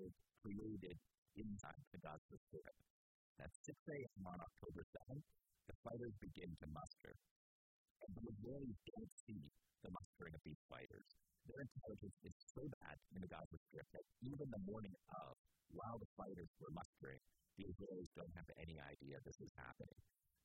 was created inside the Gaza Strip. At 6 a.m. on October 7th, the fighters begin to muster. And the Israelis don't see the mustering of these fighters. Their intelligence is so bad in the Gaza Strip that even the morning of, while the fighters were mustering, the Israelis don't have any idea this is happening.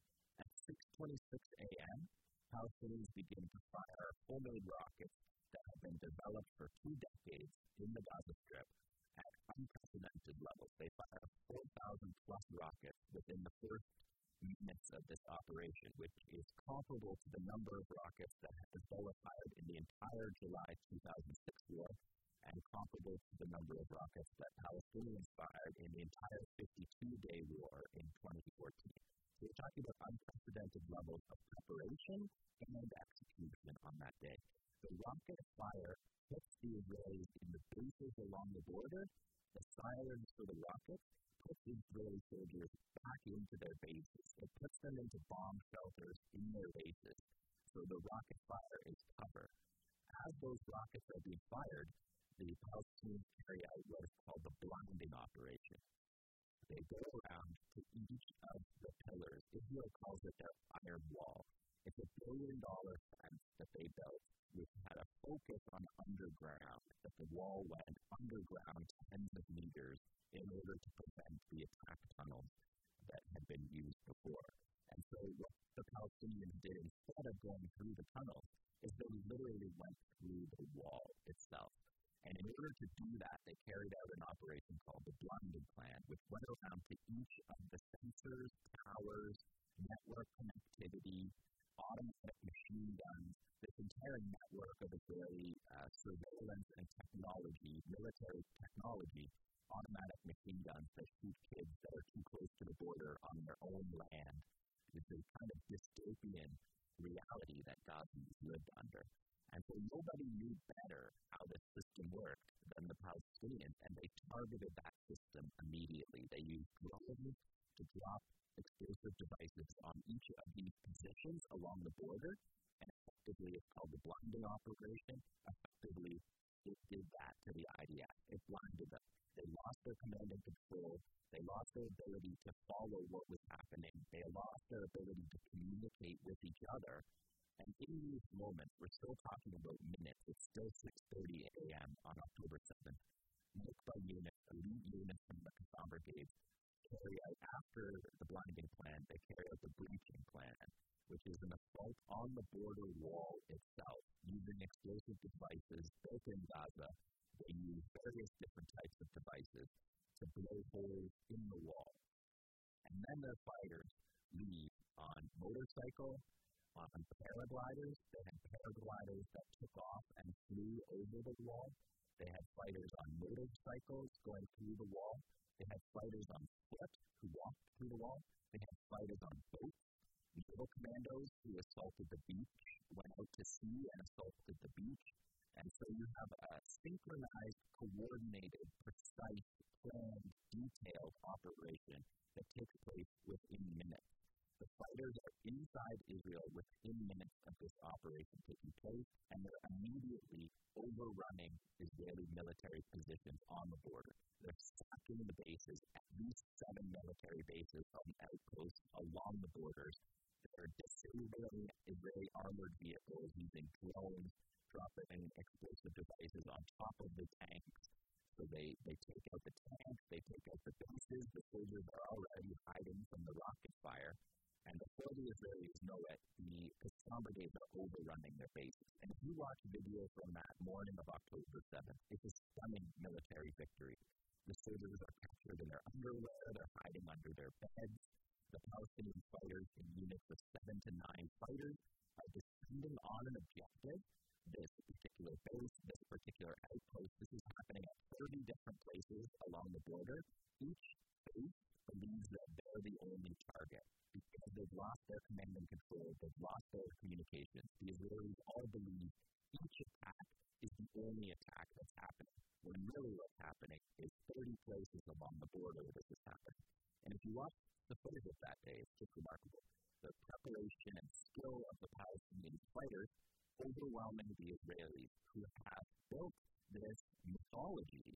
At 6:26 a.m., Palestinians begin to fire homemade rockets that have been developed for 2 decades in the Gaza Strip at unprecedented levels. They fire 4,000-plus rockets within the first minutes of this operation, which is comparable to the number of rockets that Hezbollah fired in the entire July 2006 war, and comparable to the number of rockets that Palestinians fired in the entire 52-day war in 2014. So we're talking about unprecedented levels of preparation and execution on that day. The rocket fire hits the Israelis in the bases along the border. The sirens for the rockets put the Israeli soldiers back into their bases. It puts them into bomb shelters in their bases. So the rocket fire is cover. As those rockets are being fired, the Palestinians carry out what is called the blinding operation. They go around to each of the pillars. Israel calls it their iron wall. It's $1 billion fence that they built, which had a focus on underground, that the wall went underground tens of meters in order to prevent the attack tunnels that had been used before. And so what the Palestinians did instead of going through the tunnels is they literally went through the wall itself. And in order to do that, they carried out an operation called the Blinding Plan, which went around to each of the sensors, towers, network connectivity, automatic machine guns, this entire network of Israeli surveillance and technology, military technology, automatic machine guns that shoot kids that are too close to the border on their own land. It's a kind of dystopian reality that Gazans lived under. And so nobody knew better how this system worked than the Palestinians, and they targeted that system immediately. They used drones to drop explosive devices on each of these positions along the border, and effectively it's called the blinding operation. Effectively, it did that to the IDF. It blinded them. They lost their command and control. They lost their ability to follow what was happening. They lost their ability to communicate with each other. And in these moments, we're still talking about minutes. It's still 6:30 a.m. on October 7th. Unit by unit, elite units from the Qassam Brigade carry out, after the blinding plan, they carry out the breaching plan, which is an assault on the border wall itself using explosive devices built in Gaza. They use various different types of devices to blow holes in the wall. And then their fighters leave on motorcycle, on paragliders. They had paragliders that took off and flew over the wall. They had fighters on motorcycles going through the wall. They had fighters on foot who walked through the wall. They had fighters on boats. Naval commandos who assaulted the beach, went out to sea and assaulted the beach. And so you have a synchronized, coordinated, precise, planned, detailed operation that takes place within minutes. The fighters are inside Israel within minutes of this operation taking place, and they're immediately overrunning Israeli military positions on the border. They're sacking the bases, at least 7 military bases on outposts along the borders. They're disabling Israeli armored vehicles using drones, dropping explosive devices on top of the tanks. So they take out the tanks, they take out the bases. The soldiers are already hiding from the rocket fire. And before the Israelis know it, the Qassam Brigades are overrunning their bases. And if you watch video from that morning of October 7th, it's a stunning military victory. The soldiers are captured in their underwear, they're hiding under their beds. The Palestinian fighters in units of 7 to 9 fighters are descending on an objective. This particular base, this particular outpost, this is happening at 30 different places along the border. Each base believes that they're the only target because they've lost their command and control, they've lost their communications. The Israelis all believe each attack is the only attack that's happening, when really what's happening is 30 places along the border where this is happening. And if you watch the footage of that day, it's just remarkable. The preparation and skill of the Palestinian fighters overwhelming the Israelis, who have built this mythology of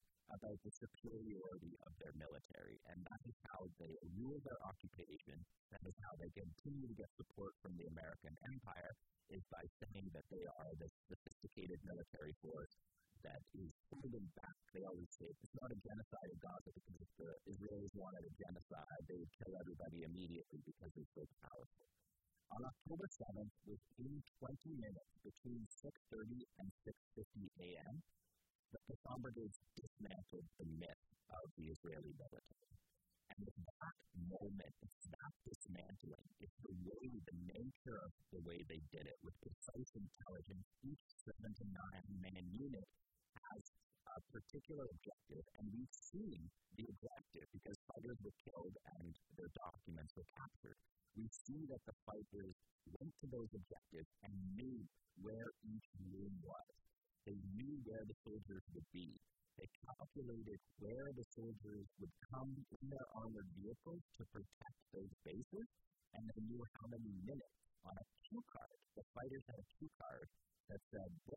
about the superiority of their military, and that is how they rule their occupation. That is how they continue to get support from the American Empire, is by saying that they are this sophisticated military force that is holding back. They always say it's not a genocide of Gaza, because if the Israelis wanted a genocide, they would kill everybody immediately because they're so powerful. On October 7th, within 20 minutes, between 6:30 and 6:50 a.m., the Qassam Brigades dismantled the myth of the Israeli military. And at that moment, it's that dismantling, it's the way, the nature of the way they did it, with precise intelligence. Each 7 to 9-man unit has a particular objective, and we've seen the objective because fighters were killed and their documents were captured. We see that the fighters went to those objectives and knew where each room was. They knew where the soldiers would be. They calculated where the soldiers would come in their armored vehicles to protect those bases, and they knew how many minutes. On a cue card, the fighters had a cue card that said, this